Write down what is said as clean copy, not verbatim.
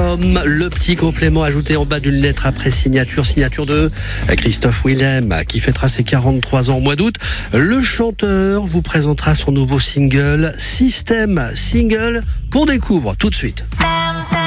Comme le petit complément ajouté en bas d'une lettre après signature de Christophe Willem qui fêtera ses 43 ans au mois d'août. Le chanteur vous présentera son nouveau single Système, single qu'on découvre tout de suite.